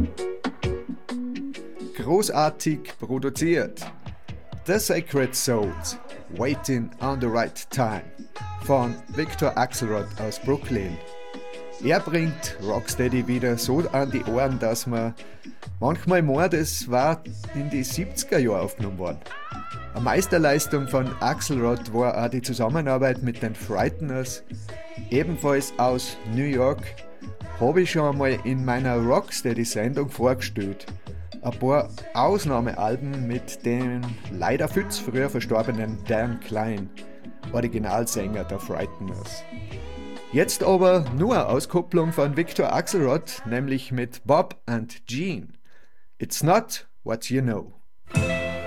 Großartig produziert. The Sacred Souls, Waiting on the Right Time von Victor Axelrod aus Brooklyn. Er bringt Rocksteady wieder so an die Ohren, dass man manchmal meint, es war in die 70er Jahre aufgenommen worden. Eine Meisterleistung von Axelrod war auch die Zusammenarbeit mit den Frighteners, ebenfalls aus New York, habe ich schon einmal in meiner Rocksteady-Sendung vorgestellt. Ein paar Ausnahmealben mit dem leider viel zu früher verstorbenen Dan Klein, Originalsänger der Frighteners. Jetzt aber nur eine Auskopplung von Victor Axelrod, nämlich mit Bob and Gene. It's not what you know.